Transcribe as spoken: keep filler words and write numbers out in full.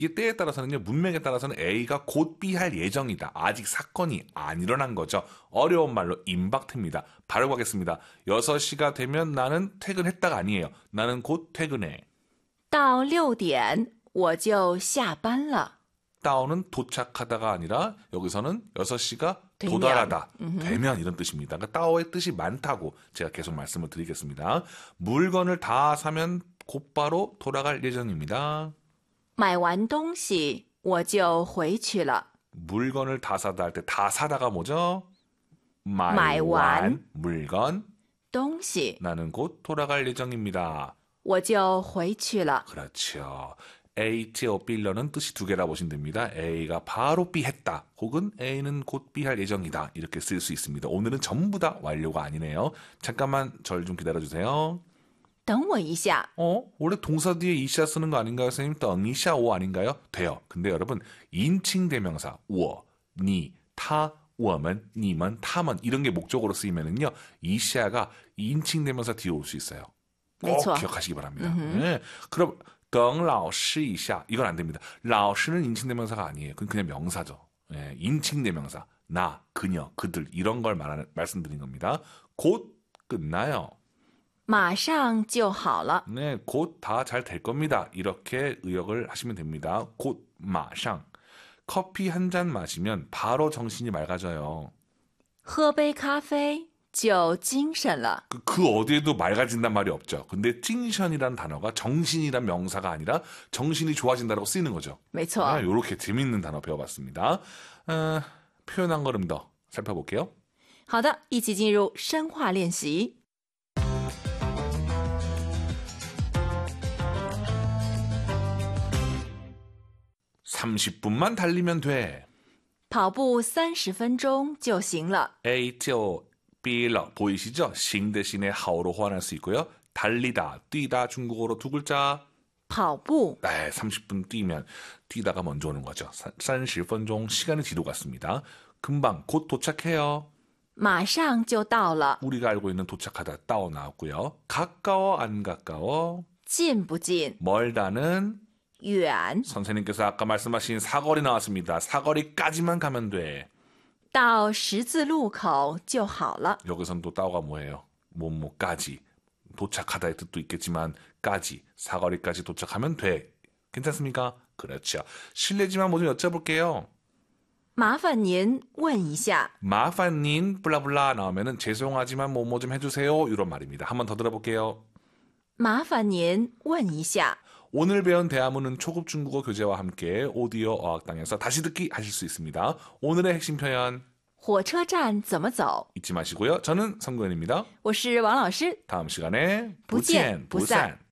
이게 때에 따라서는요, 문맥에 따라서는 A가 곧 B할 예정이다. 아직 사건이 안 일어난 거죠. 어려운 말로 임박트입니다. 바로 가겠습니다. 여섯 시가 되면 나는 퇴근했다가 아니에요. 나는 곧 퇴근해. 到六点我就下班了. 다운은 도착하다가 아니라 여기서는 여섯 시가 되면. 도달하다, 음흠. 되면 이런 뜻입니다. 그러니까 따오의 뜻이 많다고 제가 계속 말씀을 드리겠습니다. 물건을 다 사면 곧바로 돌아갈 예정입니다. 买完东西我就回去了. 물건을 다 사다 할 때 다 사다가 뭐죠? 买完. 말완 물건 东西 나는 곧 돌아갈 예정입니다. 我就回去了. 그렇죠. A, T, O, B려는 뜻이 두 개라 보시면 됩니다. A가 바로 B 했다. 혹은 A는 곧 B 할 예정이다. 이렇게 쓸 수 있습니다. 오늘은 전부 다 완료가 아니네요. 잠깐만 절 좀 기다려주세요. 等我一下. 어? 원래 동사 뒤에 이샤 쓰는 거 아닌가요? 선생님, 덩, 이샤, 오 아닌가요? 돼요. 근데 여러분, 인칭 대명사, 我, 니, 他, 我们, 你们, 他们 이런 게 목적으로 쓰이면은요, 이샤가 인칭 대명사 뒤에 올 수 있어요. 꼭 그렇죠. 기억하시기 바랍니다. 네. 그럼 等老师一下 이건 안 됩니다. 老师는 인칭 대명사가 아니에요. 그건 그냥 명사죠. 네. 인칭 대명사, 나, 그녀, 그들 이런 걸 말하는 말씀드린 겁니다. 곧 끝나요. 马上就好了. 네, 곧 다 잘 될 겁니다. 이렇게 의역을 하시면 됩니다. 곧, 마상. 커피 한 잔 마시면 바로 정신이 맑아져요. 喝杯咖啡就精神了. 그, 그 어디에도 맑아진단 말이 없죠. 근데 찡션이라는 단어가 정신이란 명사가 아니라 정신이 좋아진다고 쓰이는 거죠. 没错. 아, 이렇게 재밌는 단어 배워봤습니다. 어, 표현 한 걸음 더 살펴볼게요. 好的，一起进入深化练习. 삼십 분만 달리면 돼. 跑步三十分钟就行了. A, T, O, B러 보이시죠? 싱 대신에 하오로 호환할 수 있고요. 달리다, 뛰다 중국어로 두 글자. 跑步 네, 삼십 분 뛰면 뛰다가 먼저 오는 거죠. 삼십分钟 시간이 뒤로 갔습니다. 금방 곧 도착해요. 马上就到了. 우리가 알고 있는 도착하다 따오 나왔고요. 가까워 안 가까워? 近不近 멀다는 远 선생님께서 아까 말씀하신 사거리 나왔습니다. 사거리까지만 가면 돼. 到十字路口就好了. 여기선 또 따오가 뭐예요? 뭐뭐까지. 도착하다의 뜻도 있겠지만 까지, 사거리까지 도착하면 돼. 괜찮습니까? 그렇죠. 실례지만 뭐 좀 여쭤볼게요. 麻烦您问一下. 마판님 블라블라 나오면은 죄송하지만 뭐뭐 좀 해주세요. 이런 말입니다. 한번 더 들어볼게요. 麻烦您问一下. 오늘 배운 대화문은 초급 중국어 교재와 함께 오디오 어학당에서 다시 듣기 하실 수 있습니다. 오늘의 핵심 표현 火车站怎么走? 잊지 마시고요. 저는 성구현입니다. 我是王老师. 다음 시간에 不见不散.